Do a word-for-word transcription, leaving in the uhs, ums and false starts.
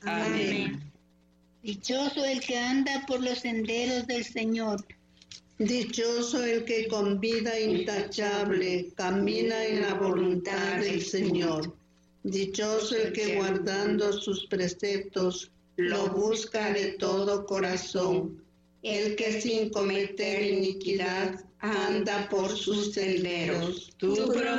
Amén. Dichoso el que anda por los senderos del Señor. Dichoso el que con vida intachable camina en la voluntad del Señor. Dichoso el que guardando sus preceptos lo busca de todo corazón. El que sin cometer iniquidad anda por sus senderos. Tu